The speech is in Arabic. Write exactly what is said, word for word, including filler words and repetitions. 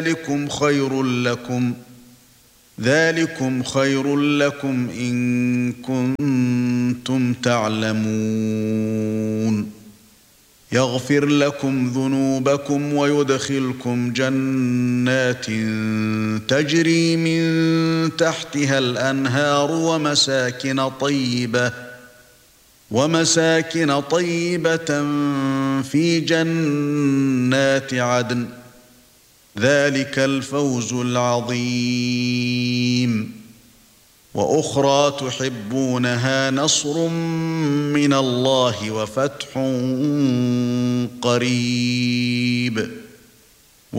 ذلكم خير لكم ذلكم خير لكم إن كنتم تعلمون يغفر لكم ذنوبكم ويدخلكم جنات تجري من تحتها الأنهار ومساكن طيبة ومساكن طيبة في جنات عدن ذلك الفوز العظيم وأخرى تحبونها نصر من الله وفتح قريب